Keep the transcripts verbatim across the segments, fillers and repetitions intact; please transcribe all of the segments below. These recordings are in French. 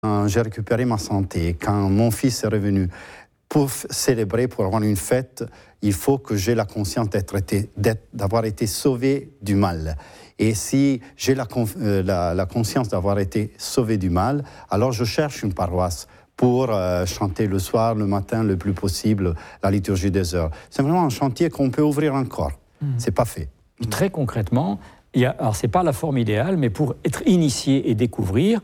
Quand j'ai récupéré ma santé, quand mon fils est revenu, pour célébrer, pour avoir une fête, il faut que j'ai la conscience d'être été, d'être, d'avoir été sauvé du mal. Et si j'ai la, euh, la, la conscience d'avoir été sauvé du mal, alors je cherche une paroisse pour euh, chanter le soir, le matin, le plus possible, la liturgie des heures. C'est vraiment un chantier qu'on peut ouvrir encore. Mmh. C'est pas fait. Très concrètement, il y a, alors c'est pas la forme idéale, mais pour être initié et découvrir,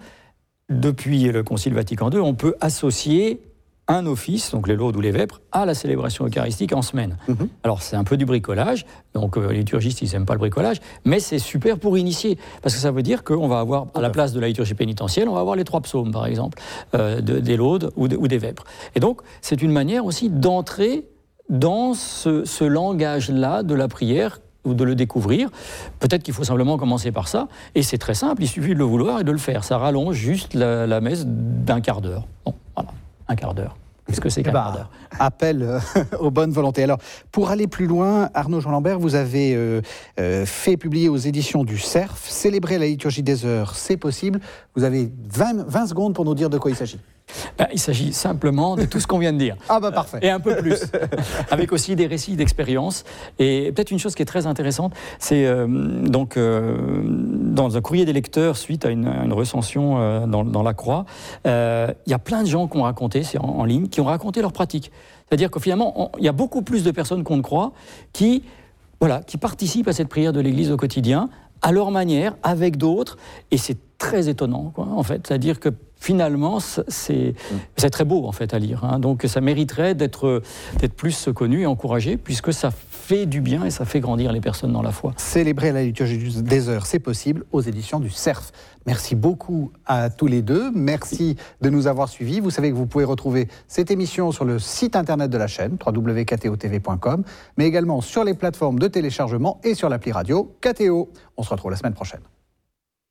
depuis le Concile Vatican deux, on peut associer un office, donc les laudes ou les vêpres, à la célébration eucharistique en semaine. Mmh. Alors c'est un peu du bricolage, donc euh, les liturgistes ils n'aiment pas le bricolage, mais c'est super pour initier, parce que ça veut dire qu'on va avoir, à la place de la liturgie pénitentielle, on va avoir les trois psaumes par exemple, euh, de, des laudes ou, de, ou des vêpres. Et donc c'est une manière aussi d'entrer dans ce, ce langage-là de la prière, ou de le découvrir. Peut-être qu'il faut simplement commencer par ça, et c'est très simple, il suffit de le vouloir et de le faire. Ça rallonge juste la, la messe d'un quart d'heure. Bon, voilà, un quart d'heure. Qu'est-ce que c'est qu'un bah, quart d'heure ? Appel euh, aux bonnes volontés. Alors, pour aller plus loin, Arnaud Jean Lambert, vous avez euh, euh, fait publier aux éditions du Cerf, célébrer la liturgie des heures, c'est possible. Vous avez vingt, vingt secondes pour nous dire de quoi il s'agit. Ben, il s'agit simplement de tout ce qu'on vient de dire. Ah bah parfait. Et un peu plus. Avec aussi des récits d'expérience. Et peut-être une chose qui est très intéressante, c'est euh, donc euh, dans un courrier des lecteurs, suite à une, une recension euh, dans, dans la Croix, euh, il y a plein de gens qui ont raconté, c'est en, en ligne, qui ont raconté leur pratique. C'est-à-dire que finalement, il y a beaucoup plus de personnes qu'on ne croit qui, voilà, qui participent à cette prière de l'Église au quotidien, à leur manière, avec d'autres, et c'est très étonnant, quoi, en fait. C'est-à-dire que finalement, c'est, c'est très beau en fait à lire. Hein. Donc ça mériterait d'être, d'être plus connu et encouragé, puisque ça fait du bien et ça fait grandir les personnes dans la foi. Célébrer la liturgie des heures, c'est possible, aux éditions du Cerf. Merci beaucoup à tous les deux. Merci de nous avoir suivis. Vous savez que vous pouvez retrouver cette émission sur le site internet de la chaîne, w w w point k t o t v point com, mais également sur les plateformes de téléchargement et sur l'appli radio K T O. On se retrouve la semaine prochaine.